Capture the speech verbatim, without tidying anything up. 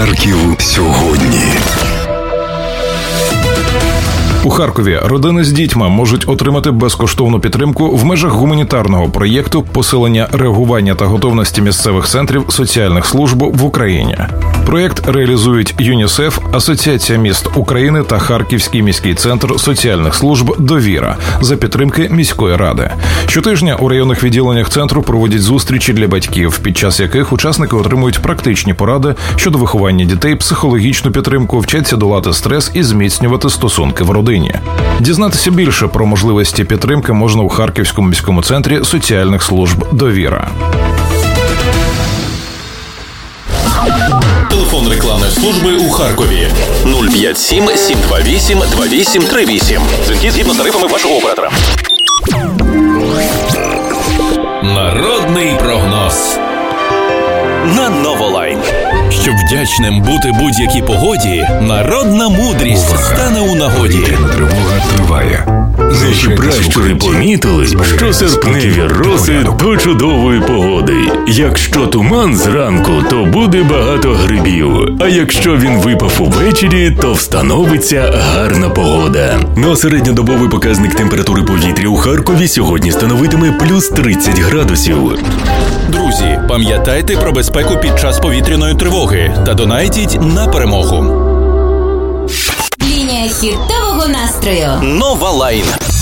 Харків сьогодні. У Харкові родини з дітьми можуть отримати безкоштовну підтримку в межах гуманітарного проєкту посилення реагування та готовності місцевих центрів соціальних служб в Україні. Проєкт реалізують ЮНІСЕФ, Асоціація міст України та Харківський міський центр соціальних служб «Довіра» за підтримки міської ради. Щотижня у районних відділеннях центру проводять зустрічі для батьків, під час яких учасники отримують практичні поради щодо виховання дітей, психологічну підтримку, вчаться долати стрес і зміцнювати стосунки в родині. Дізнатися більше про можливості підтримки можна у Харківському міському центрі соціальних служб «Довіра». Телефон рекламної служби у Харкові нуль п'ять сім сім два вісім два вісім три вісім. Дзвінки згідно з тарифами вашого оператора. Народний прогноз на Новолайн. Щоб вдячним бути будь-якій погоді, народна мудрість Увага. стане у нагоді. Повітряна тривога триває. Наші пращури помітили, що серпневі роси до чудової погоди. Якщо туман зранку, то буде багато грибів. А якщо він випав увечері, то встановиться гарна погода. Ну а середньодобовий показник температури повітря у Харкові сьогодні становитиме плюс тридцять градусів. Друзі, пам'ятайте про безпеку під час повітряної тривоги та донайтіть на перемогу. Лінія хітового настрою. Новолайн.